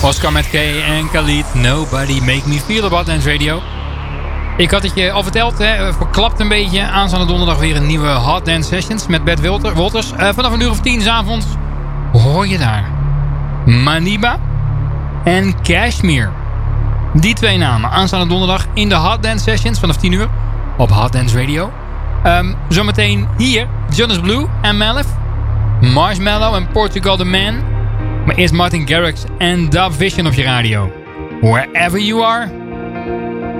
Oscar met K en Khalid. Nobody Make Me Feel op Hot Dance Radio. Ik had het je al verteld, verklapt een beetje. Aanstaande donderdag weer een nieuwe Hot Dance Sessions met Bert Wolters. Vanaf een uur of 10 's avonds hoor je daar Maniba en Cashmere. Die twee namen aanstaande donderdag in de Hot Dance Sessions vanaf 10 uur op Hot Dance Radio. Zometeen hier Jonas Blue en Malef, Marshmallow en Portugal the Man. Maar eerst Martin Garrix en Dub Vision op je radio. Wherever you are.